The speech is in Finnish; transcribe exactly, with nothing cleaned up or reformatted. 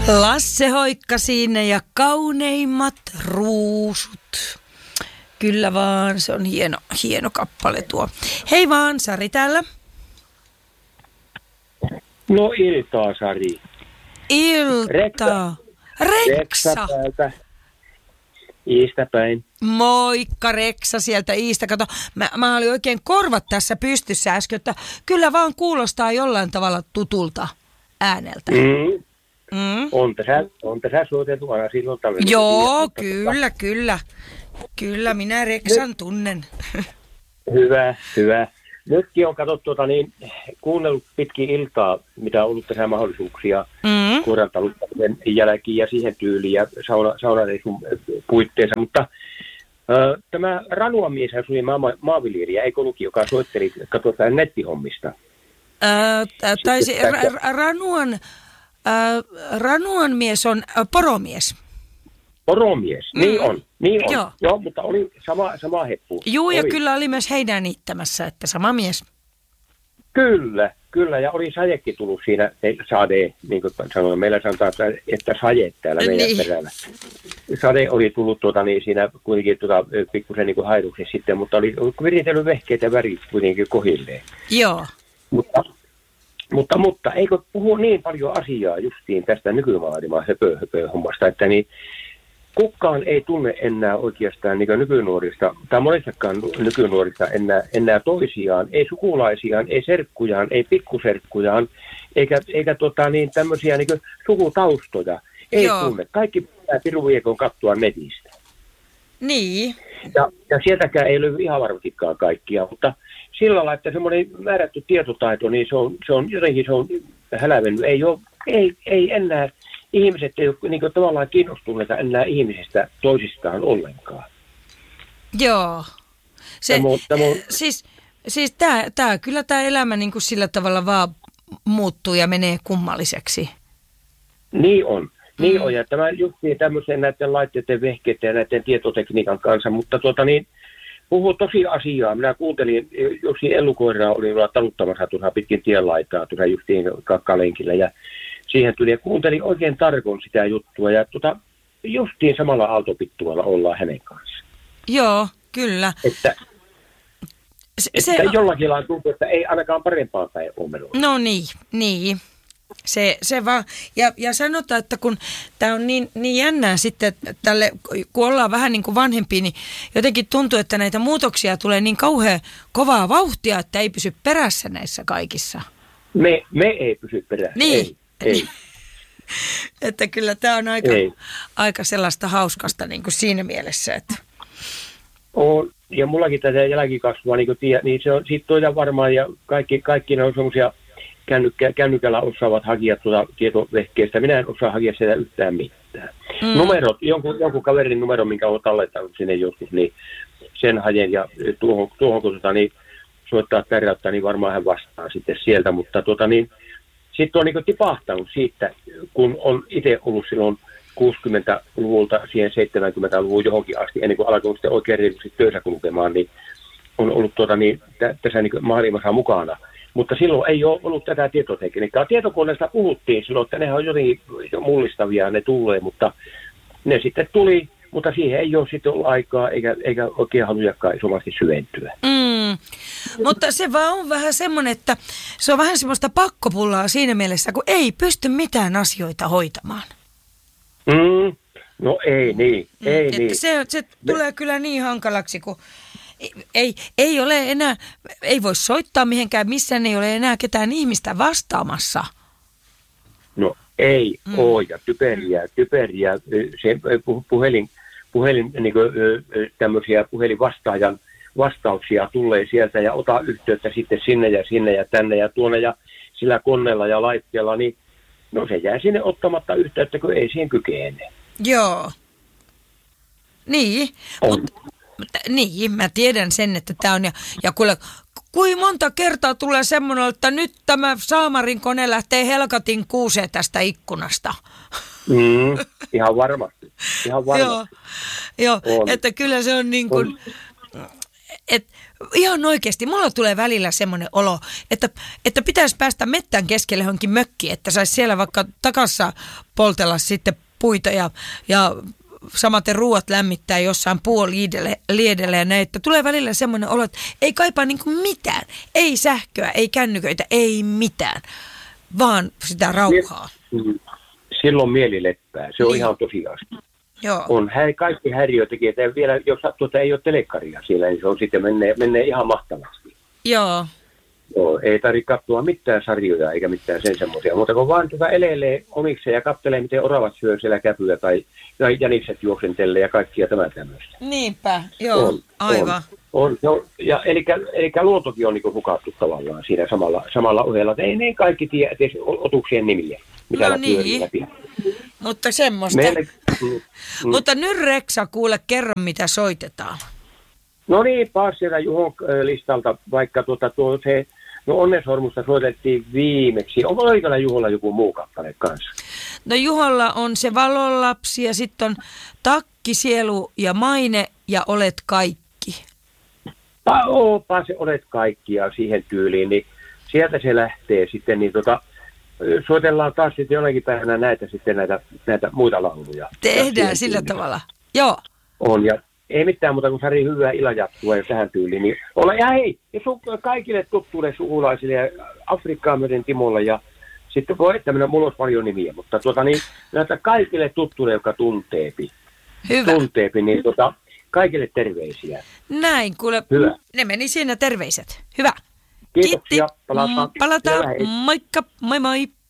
Lasse Hoikka siinä ja kauneimmat ruusut. Kyllä vaan, se on hieno, hieno kappale tuo. Hei vaan, Sari täällä. No iltaa, Sari. Iltaa. Reksa. Reksa. Reksa täältä. Iistä päin. Moikka Reksa sieltä Iistä. Kato, mä, mä olin oikein korvat tässä pystyssä äsken, että kyllä vaan kuulostaa jollain tavalla tutulta ääneltä. Mm. Mm. On tässä, on tässä soitettu aina silloin tällainen. Joo, kyllä, kyllä. Kyllä, minä Reksan tunnen. Hyvä, hyvä. Nytkin on katsottu, tuota, niin, kuunnellut pitkin iltaa, mitä on ollut tässä mahdollisuuksia Mm. kurantaluttamisen jälkeen ja siihen tyyliin ja sauna, saunareissun puitteissa. Mutta ö, tämä Ranuamies asui maa, maanviljelijä, eikö luki, joka soitteli, katsotaan nettihommista. Ää, taisi, ra, Ranuan, ää, Ranuan mies on ä, poromies. Poromies, mm. niin on. Niin on. Joo. Joo, mutta oli sama, sama heppu. Juu, ja oli. kyllä oli myös heidän niittämässä, että sama mies. Kyllä, kyllä. Ja oli sajekin tullut siinä, sade, niin kuin sanoin. Meillä sanotaan, että, että saje täällä meidän Niin. perällä. Sade oli tullut tuota, niin siinä kuitenkin tuota, pikkusen niin haiduksi sitten, mutta oli viritellyt vehkeet ja värit kuitenkin kohilleen. Joo. Mutta, mutta, mutta eikö puhu niin paljon asiaa justiin tästä nykymaailmaa höpö, höpö hommasta, että niin kukaan ei tunne enää oikeastaan niin nykynuorista, tai monestakaan nykynuorista enää, enää toisiaan, ei sukulaisiaan, ei serkkujaan, ei pikkuserkkujaan, eikä, eikä tota, niin, tämmöisiä niin sukutaustoja. Ei Joo. tunne. Kaikki pitää piruviekon katsoa netistä. Niin. Ja, ja sieltäkään ei löydy ihan varmastikaan kaikkia, mutta sillä lailla, että semmoinen määrätty tietotaito, niin se on, se on jotenkin se on hälävennyt. Ei, ole, ei, ei enää... Ihmiset ei ole niin kuin, tavallaan kiinnostuneita enää ihmisistä toisistaan ollenkaan. Joo. Se, Tämä on- tämä on- siis siis tää, tää, kyllä tämä elämä niin kuin sillä tavalla vaan muuttuu ja menee kummalliseksi. Niin on. Niin Mm. on. Ja tämä justiin tämmöisen näiden laitteiden, vehkeiden ja näiden tietotekniikan kanssa. Mutta tuota niin, puhuu tosi asiaa. Minä kuuntelin, Jussi Ellukoiraa oli olla taluttamassa tuossa pitkin tienlaitaa tuossa justiin kakkalenkillä. Ja siihen tuli ja kuuntelin oikein tarkoin sitä juttua. Ja tuota, justiin samalla aaltopittualla ollaan hänen kanssa. Joo, kyllä. Että, Se, että se, jollakin lailla tuntuu, että ei ainakaan parempaan päin ole menossa. no niin, niin. Se, se vaan, ja, ja sanotaan, että kun tämä on niin, niin jännää sitten tälle, kun ollaan vähän niin kuin vanhempia, niin jotenkin tuntuu, että näitä muutoksia tulee niin kauhean kovaa vauhtia, että ei pysy perässä näissä kaikissa. Me, me ei pysy perässä. Niin. Ei, ei. Että kyllä tämä on aika, Ei. aika sellaista hauskasta niin kuin siinä mielessä, että On, ja mullakin tätä jälkikasvua, niin, tiedä, niin se on, siitä on varmaan, ja kaikki, kaikki ne on semmoisia kännykkä, kännykällä osaavat hakijat tuota tietovehkeestä. Minä en osaa hakea sitä yhtään mitään. Mm. Numerot, jonkun, jonkun kaverin numero, minkä olen tallettanut sinne joskus, niin sen hajen, ja tuohon, tuohon kun tuota, niin, soittaa tärjäyttää, niin varmaan hän vastaa sitten sieltä, mutta tuota, niin, sitten on niin tipahtanut siitä, kun on itse ollut silloin kuusikymmentäluvulta siihen seitsemänkymmentäluvun johonkin asti, ennen kuin alkoi sitten oikein reilusti töissä kulkemaan, niin on ollut tuota, niin, tä, tässä niin maailmassa mukana. Mutta silloin ei ole ollut tätä tietotekniikkaa. Tietokoneesta puhuttiin silloin, että nehän on jotenkin mullistavia, ne tulee, mutta ne sitten tuli, mutta siihen ei ole sitten ollut aikaa, eikä, eikä oikein halujakaan isomasti syventyä. Mm. Mutta se vaan on vähän semmoinen, että se on vähän semmoista pakkopullaa siinä mielessä, kun ei pysty mitään asioita hoitamaan. Mm. No ei niin, ei Että niin. se, se tulee kyllä niin hankalaksi, kun ei, ei, ei ole enää, ei voi soittaa mihinkään, missään ei ole enää ketään ihmistä vastaamassa. No ei Mm. ole, ja typeriä, typeriä, se puhelin, puhelin niin kuin, tämmöisiä puhelinvastaajan vastauksia tulee sieltä ja ota yhteyttä sitten sinne ja sinne ja tänne ja tuonne ja sillä koneella ja laitteella, niin no se jää sinne ottamatta yhteyttä, kun ei siihen kykene. Joo. Niin, On. mutta niin, mä tiedän sen, että tämä on, ja, ja kuule, kuin monta kertaa tulee semmoinen, että nyt tämä Saamarin kone lähtee helkatin kuuseen tästä ikkunasta. Mm, ihan varmasti, ihan Joo, varmasti. joo On. että kyllä se on niin kuin, On. et ihan oikeasti, mulla tulee välillä semmoinen olo, että, että pitäisi päästä mettän keskelle johonkin mökkiin, että saisi siellä vaikka takassa poltella sitten puita ja, ja samaten ruuat lämmittää jossain puoliedellä ja näin, että tulee välillä semmoinen olo, että ei kaipaa niin kuin mitään, ei sähköä, ei kännyköitä, ei mitään, vaan sitä rauhaa. Silloin mieli leppää, se on niin. Ihan tosiasia. Joo. On hä- kaikki häiriötekijät, ja vielä jos sattuu, että ei ole telekkaria siellä, niin se on sitten menee, menee ihan mahtavasti. Joo. Joo, ei tarvitse katsoa mitään sarjoja eikä mitään sen semmoisia, mutta kun vaan tuota elelee omikseen ja katselee, miten oravat syö siellä käpyä tai, tai jänikset juoksentelee ja kaikkia tämä tämmöistä. Niinpä, joo, on, aivan. On, on, no, ja eli, eli luontokin on niin hukattu tavallaan siinä samalla, samalla ohella, että ei ne kaikki tiedä edes otuksien nimiä, mitä no niin. läpi. Mutta semmoista. Meille, mm, mm. Mutta nyt Reksa, kuule, kerro mitä soitetaan. No niin, taas sieltä Juhon listalta, vaikka tuota, tuo se, no Onnensormusta soitettiin viimeksi. Onko oikealla Juholla joku muu kappale kanssa? No Juholla on se Valonlapsi ja sitten on Takki, sielu ja maine ja Olet kaikki. Pa, oopa se Olet kaikki ja siihen tyyliin, niin sieltä se lähtee sitten, niin tota, soitellaan taas sitten jonakin päivänä näitä sitten näitä, näitä muita lauluja. Tehdään sillä tyyliin. Tavalla, joo. On ja ei mitään muuta kuin Sari hyvää illanjatkoa ja tähän tyyliin. Niin olla, ja hei, ja su, kaikille tuttuille sukulaisille ja Afrikkaa myöten Timolle ja sitten voi tämmöinen, mulla olisi paljon nimiä, mutta tuota niin, näitä kaikille tuttuille, jotka tunteepi. Hyvä. Tunteepi, niin tuota, kaikille terveisiä. Näin, kuule, hyvä. Ne meni siinä terveiset. Hyvä. Kiitoksia, palataan. Palataan, moikka, moi moi.